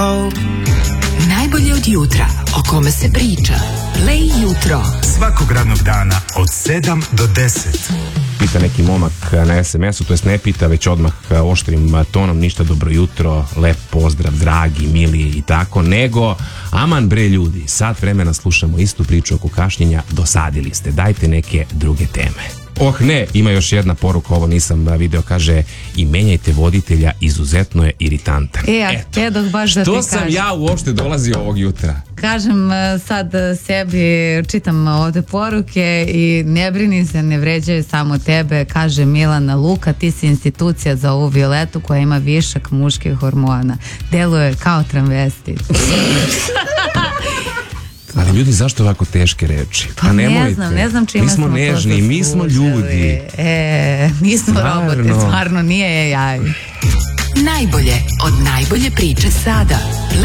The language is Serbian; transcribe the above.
Najbolje od jutra, o kome se priča. Play jutro. Svakog radnog dana od 7 do 10. Pita neki momak na SMS-u, to jest ne pita, već odmah oštrim tonom, ništa dobro jutro, lep pozdrav, dragi, mili i tako, nego, aman bre ljudi, sat vremena slušamo istu priču oko kašnjenja, dosadili ste, dajte neke druge teme. Oh ne, ima još jedna poruka, ovo nisam video, kaže i menjajte voditelja, izuzetno je iritantan. Dok baš da ti kažem. Što sam ja uopšte dolazio ovog jutra? Kažem sad sebi, čitam ovde poruke i ne brini se, ne vređaju samo tebe, kaže Milana Luka, ti si institucija za ovu Violetu koja ima višak muških hormona. Deluje kao travestit. Ali ljudi, zašto ovako teške reči? Pa ne znam čime smo to zaslužili. Mi smo nežni, mi smo ljudi. Nismo robote, stvarno nije AI. Najbolje od najbolje priče sada.